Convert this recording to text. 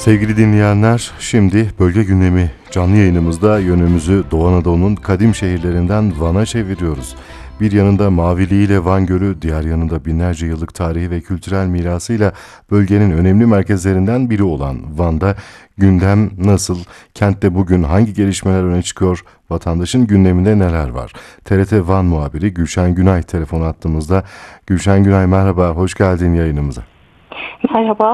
Sevgili dinleyenler, şimdi bölge gündemi canlı yayınımızda yönümüzü Doğu Anadolu'nun kadim şehirlerinden Van'a çeviriyoruz. Bir yanında maviliğiyle Van Gölü, diğer yanında binlerce yıllık tarihi ve kültürel mirasıyla bölgenin önemli merkezlerinden biri olan Van'da gündem nasıl, kentte bugün hangi gelişmeler öne çıkıyor, vatandaşın gündeminde neler var? TRT Van muhabiri Gülşen Günay telefon attığımızda. Gülşen Günay merhaba, hoş geldin yayınımıza. Merhaba.